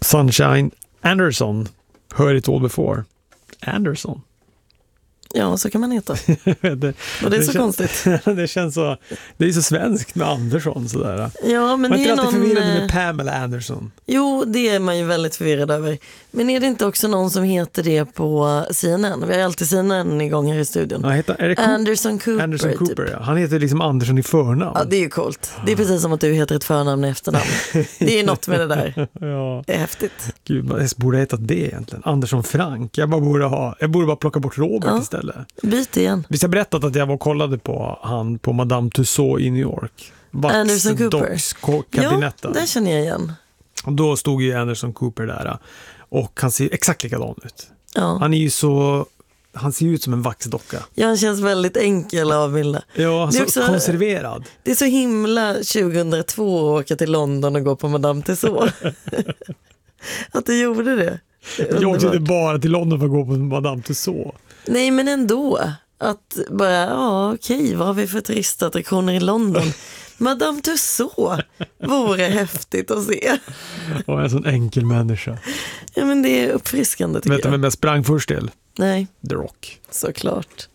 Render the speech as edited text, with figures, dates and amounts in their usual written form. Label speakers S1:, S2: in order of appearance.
S1: Sunshine Anderson. Heard it all before. Anderson.
S2: Ja, så kan man heta. Och det är så konstigt.
S1: Det känns så, det är så svenskt med Andersson sådär.
S2: Ja, men
S1: man
S2: det är
S1: alltid
S2: någon...
S1: förvirrad med Pamela Anderson.
S2: Jo, det är man ju väldigt förvirrad över. Men är det inte också någon som heter det på CNN? Vi har alltid CNN igång här i studion.
S1: Ja, är det
S2: Anderson Cooper.
S1: Anderson Cooper,
S2: typ.
S1: ja. Han heter liksom Anderson i förnamn.
S2: Ja, det är ju coolt. Det är precis som att du heter ett förnamn i efternamn. Det är något med det där.
S1: Ja.
S2: Det är häftigt.
S1: Gud, jag borde heta det egentligen. Anderson Frank. Jag borde bara plocka bort Robert istället.
S2: Byt igen.
S1: Visst har jag berättat att jag var och kollade på han på Madame Tussauds i New York.
S2: Anderson Cooper.
S1: Kabinetten.
S2: Ja, det känner jag igen.
S1: Och då stod ju Anderson Cooper där. Och han ser exakt likadan ut.
S2: Ja.
S1: Han ser ut som en vaxdocka.
S2: Ja, han känns väldigt enkel att avbilda.
S1: Ja,
S2: det är
S1: så
S2: också,
S1: konserverad.
S2: Det är så himla 2002 att åka till London och gå på Madame Tussauds. Att du gjorde det.
S1: Jag åkte inte bara till London för att gå på Madame Tussauds.
S2: Nej, men ändå. Att bara, okej, vad har vi för turistattraktioner i London? Madame Tussauds vore häftigt att se.
S1: Och en sån enkel människa.
S2: Ja, men det är uppfriskande tycker jag.
S1: Vet du vem jag sprang först till?
S2: Nej.
S1: The Rock.
S2: Såklart.